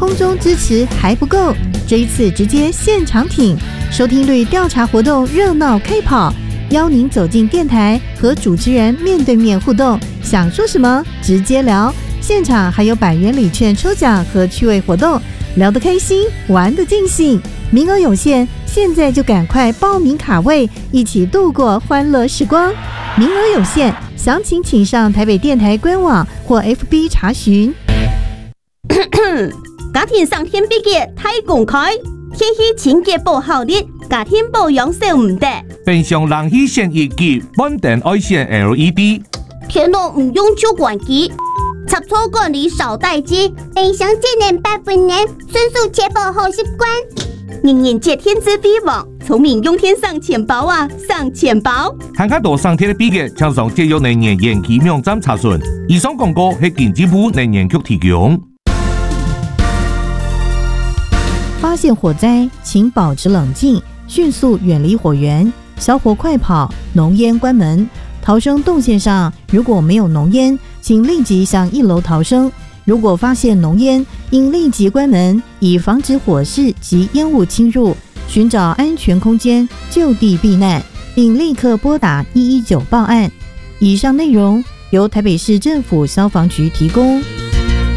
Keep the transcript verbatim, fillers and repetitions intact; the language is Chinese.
空中支持还不够，这一次直接现场挺，收听率调查活动热闹开跑，邀您走进电台和主持人面对面互动，想说什么直接聊。现场还有百元礼券抽奖和趣味活动，聊得开心，玩得尽兴。名额有限，现在就赶快报名卡位，一起度过欢乐时光。名额有限，详情请上台北电台官网或 F B 查询。 家庭上天比嘅太公开，天气清洁不好的，家庭保养少唔得。 冰箱冷气扇热机，稳定爱线 L E D。 天热唔用主管机，插座管理少待机。冰箱节能八分能，迅速确保好习惯。人人借天之必望，聪明用天上钱包啊，上钱包。 看较多上天的比嘅，请上节约能源研究网站查询。以上广告係经济部能源局提供。 发现火灾，请保持冷静，迅速远离火源，小火快跑，浓烟关门。逃生动线上如果没有浓烟，请立即向一楼逃生。如果发现浓烟，应立即关门，以防止火势及烟雾侵入，寻找安全空间就地避难，并立刻拨打一一九报案。以上内容由台北市政府消防局提供。